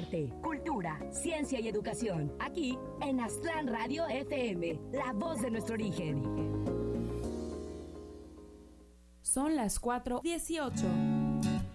arte, cultura, ciencia y educación. Aquí en Aztlán Radio FM, la voz de nuestro origen. Son las 4:18.